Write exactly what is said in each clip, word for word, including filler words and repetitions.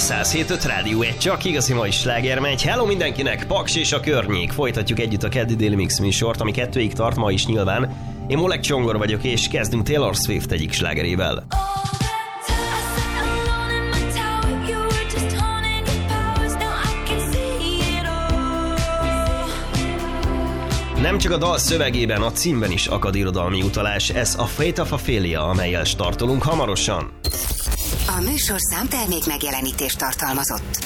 száz hét öt Rádió egy, csak igazi mai sláger megy. Hello mindenkinek, Paks és a környék. Folytatjuk együtt a keddi Daily Mix műsort, ami kettőig tart ma is nyilván. Én Molek Csongor vagyok, és kezdünk Taylor Swift egyik slágerével. Nem csak a dal szövegében, a címben is akad irodalmi utalás, ez a Fate of Ophelia, amellyel startolunk hamarosan. A műsorszám termék megjelenítést tartalmazott.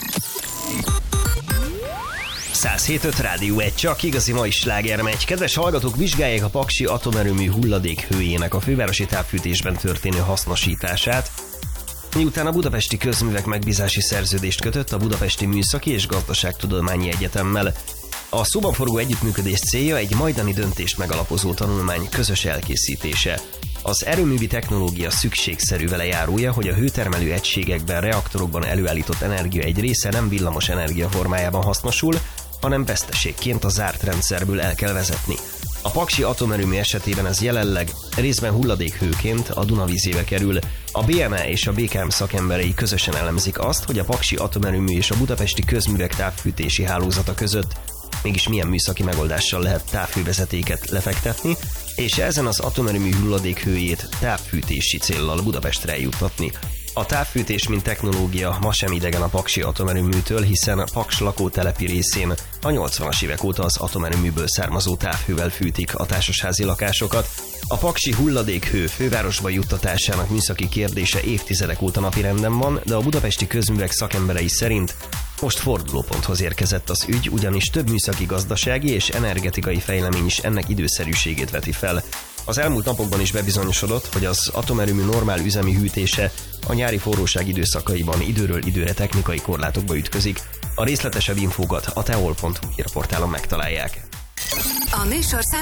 száz hét öt Rádió egy, csak igazi mai sláger megy. Kedves hallgatók, vizsgálják a paksi atomerőmű hulladék hőjének a fővárosi távfűtésben történő hasznosítását. Miután a Budapesti Közművek megbízási szerződést kötött a Budapesti Műszaki és Gazdaságtudományi Egyetemmel. A szóban forgó együttműködés célja egy majdani döntést megalapozó tanulmány közös elkészítése. Az erőművi technológia szükségszerű vele járója, hogy a hőtermelő egységekben, reaktorokban előállított energia egy része nem villamos energia formájában hasznosul, hanem veszteségként a zárt rendszerből el kell vezetni. A paksi atomerőmű esetében ez jelenleg részben hulladékhőként a Duna vízébe kerül. A bé em e és a bé ká em szakemberei közösen elemzik azt, hogy a paksi atomerőmű és a Budapesti Közművek távfűtési hálózata között mégis milyen műszaki megoldással lehet távhővezetéket lefektetni, és ezen az atomerőmű hulladékhőjét távfűtési céllal Budapestre eljuttatni. A távfűtés, mint technológia ma sem idegen a paksi atomerőműtől, hiszen Paks lakótelepi részén a nyolcvanas évek óta az atomerőműből származó távhővel fűtik a társasházi lakásokat. A paksi hulladékhő fővárosba juttatásának műszaki kérdése évtizedek óta napirenden van, de a Budapesti Közművek szakemberei szerint most fordulóponthoz érkezett az ügy, ugyanis több műszaki, gazdasági és energetikai fejlemény is ennek időszerűségét veti fel. Az elmúlt napokban is bebizonyosodott, hogy az atomerőmű normál üzemi hűtése a nyári forróság időszakaiban időről időre technikai korlátokba ütközik. A részletesebb infókat a teol pont hu hírportálon megtalálják. A műsorszám